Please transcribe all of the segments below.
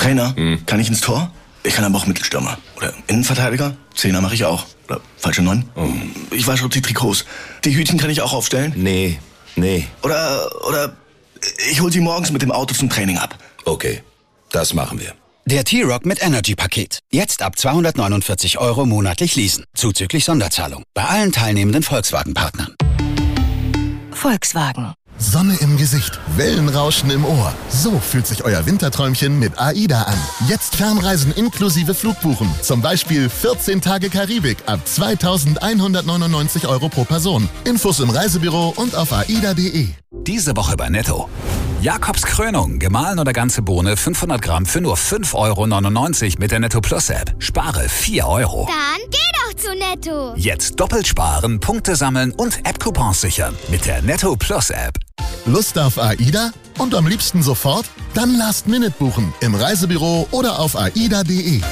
Trainer, kann ich ins Tor? Ich kann aber auch Mittelstürmer. Oder Innenverteidiger? Zehner mache ich auch. Oder falsche 9? Ich wasche die Trikots. Die Hütchen kann ich auch aufstellen? Nee. Oder ich hol sie morgens mit dem Auto zum Training ab. Okay, das machen wir. Der T-Rock mit Energy-Paket. Jetzt ab 249 € monatlich leasen. Zuzüglich Sonderzahlung. Bei allen teilnehmenden Volkswagen-Partnern. Volkswagen. Sonne im Gesicht, Wellenrauschen im Ohr. So fühlt sich euer Winterträumchen mit AIDA an. Jetzt Fernreisen inklusive Flugbuchen. Zum Beispiel 14 Tage Karibik ab 2.199 € pro Person. Infos im Reisebüro und auf aida.de. Diese Woche bei Netto. Jakobs Krönung, gemahlen oder ganze Bohne, 500 Gramm für nur 5,99 € mit der Netto Plus App. Spare 4 €. Dann geh doch zu Netto. Jetzt doppelt sparen, Punkte sammeln und App-Coupons sichern mit der Netto Plus App. Lust auf AIDA? Und am liebsten sofort? Dann Last Minute buchen. Im Reisebüro oder auf aida.de.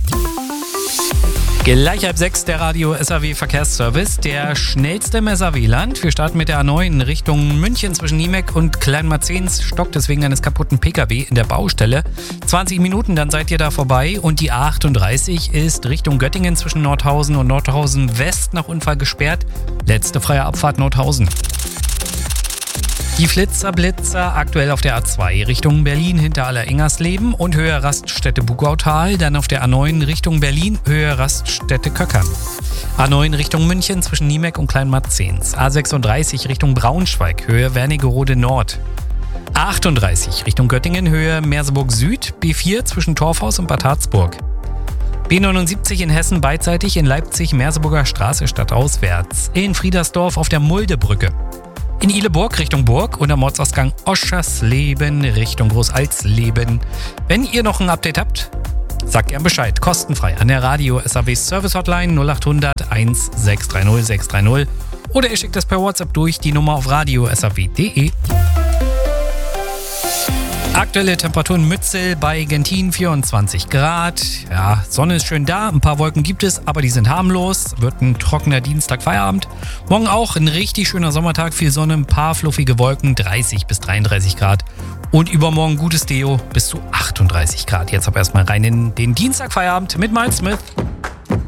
Gleich 5:30 der Radio SAW Verkehrsservice, der schnellste im SAW-Land. Wir starten mit der A9 in Richtung München zwischen Niemek und Kleinmarzens. Stockt deswegen eines kaputten PKW in der Baustelle. 20 Minuten, dann seid ihr da vorbei. Und die A38 ist Richtung Göttingen zwischen Nordhausen und Nordhausen West nach Unfall gesperrt. Letzte freie Abfahrt Nordhausen. Die Blitzer aktuell auf der A2 Richtung Berlin hinter Allerengersleben und Höhe Raststätte Bugautal, dann auf der A9 Richtung Berlin, Höhe Raststätte Köckern. A9 Richtung München zwischen Niemek und Kleinmarzens. A36 Richtung Braunschweig, Höhe Wernigerode Nord. A38 Richtung Göttingen, Höhe Merseburg Süd, B4 zwischen Torfhaus und Bad Harzburg. B79 in Hessen beidseitig in Leipzig Merseburger Straße stadtauswärts. In Friedersdorf auf der Muldebrücke. In Ihleburg Richtung Burg und am Ortsausgang Oschersleben Richtung Großaltsleben. Wenn ihr noch ein Update habt, sagt gern Bescheid. Kostenfrei an der Radio SAW Service Hotline 0800 1630 630 oder ihr schickt es per WhatsApp durch die Nummer auf radio.saw.de. Aktuelle Temperatur in Mützel bei Gentin 24 Grad. Ja, Sonne ist schön da, ein paar Wolken gibt es, aber die sind harmlos. Wird ein trockener Dienstag, Feierabend. Morgen auch ein richtig schöner Sommertag, viel Sonne, ein paar fluffige Wolken, 30 bis 33 Grad. Und übermorgen gutes Deo bis zu 38 Grad. Jetzt aber erstmal rein in den Dienstag, Feierabend mit Miles Smith.